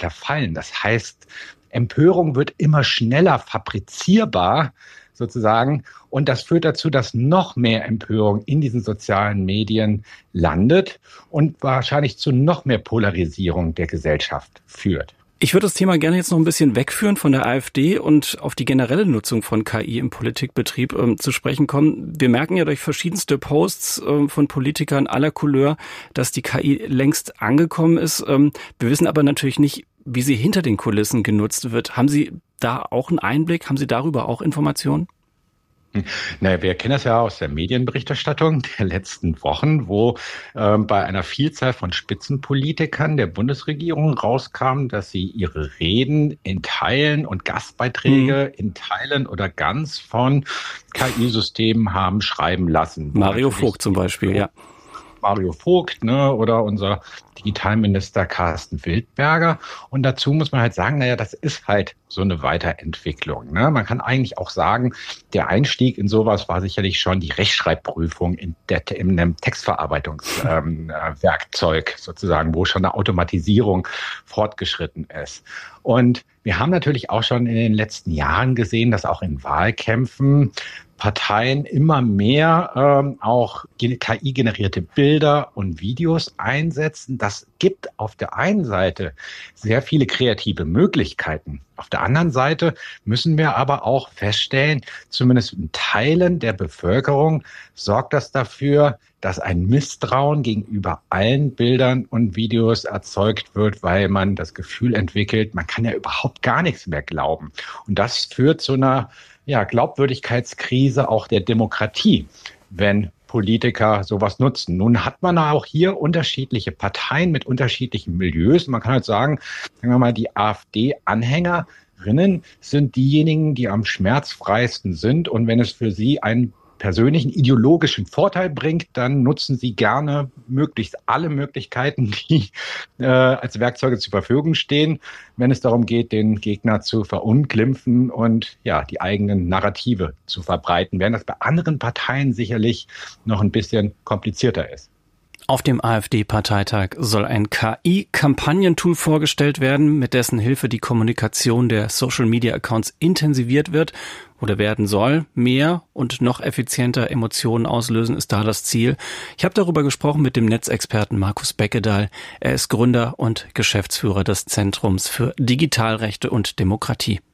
weiter fallen. Das heißt, Empörung wird immer schneller fabrizierbar sozusagen. Und das führt dazu, dass noch mehr Empörung in diesen sozialen Medien landet und wahrscheinlich zu noch mehr Polarisierung der Gesellschaft führt. Ich würde das Thema gerne jetzt noch ein bisschen wegführen von der AfD und auf die generelle Nutzung von KI im Politikbetrieb zu sprechen kommen. Wir merken ja durch verschiedenste Posts von Politikern aller Couleur, dass die KI längst angekommen ist. Wir wissen aber natürlich nicht, wie sie hinter den Kulissen genutzt wird. Haben Sie da auch einen Einblick? Haben Sie darüber auch Informationen? Naja, wir kennen das ja aus der Medienberichterstattung der letzten Wochen, wo bei einer Vielzahl von Spitzenpolitikern der Bundesregierung rauskam, dass sie ihre Reden in Teilen und Gastbeiträge in Teilen oder ganz von KI-Systemen haben schreiben lassen. Mario Vogt zum Beispiel, ja. Mario Vogt, ne, oder unser Digitalminister Carsten Wildberger. Und dazu muss man halt sagen, naja, das ist halt so eine Weiterentwicklung. Ne? Man kann eigentlich auch sagen, der Einstieg in sowas war sicherlich schon die Rechtschreibprüfung in einem Textverarbeitungswerkzeug sozusagen, wo schon eine Automatisierung fortgeschritten ist. Und wir haben natürlich auch schon in den letzten Jahren gesehen, dass auch in Wahlkämpfen Parteien immer mehr auch KI-generierte Bilder und Videos einsetzen. Das gibt auf der einen Seite sehr viele kreative Möglichkeiten. Auf der anderen Seite müssen wir aber auch feststellen, zumindest in Teilen der Bevölkerung sorgt das dafür, dass ein Misstrauen gegenüber allen Bildern und Videos erzeugt wird, weil man das Gefühl entwickelt, man kann ja überhaupt gar nichts mehr glauben. Und das führt zu einer Glaubwürdigkeitskrise auch der Demokratie, wenn Politiker sowas nutzen. Nun hat man auch hier unterschiedliche Parteien mit unterschiedlichen Milieus. Man kann halt sagen wir mal, die AfD-Anhängerinnen sind diejenigen, die am schmerzfreisten sind. Und wenn es für sie einen persönlichen ideologischen Vorteil bringt, dann nutzen sie gerne möglichst alle Möglichkeiten, die als Werkzeuge zur Verfügung stehen, wenn es darum geht, den Gegner zu verunglimpfen und die eigenen Narrative zu verbreiten, während das bei anderen Parteien sicherlich noch ein bisschen komplizierter ist. Auf dem AfD-Parteitag soll ein KI-Kampagnentool vorgestellt werden, mit dessen Hilfe die Kommunikation der Social-Media-Accounts intensiviert wird oder werden soll. Mehr und noch effizienter Emotionen auslösen ist da das Ziel. Ich habe darüber gesprochen mit dem Netzexperten Markus Beckedahl. Er ist Gründer und Geschäftsführer des Zentrums für Digitalrechte und Demokratie.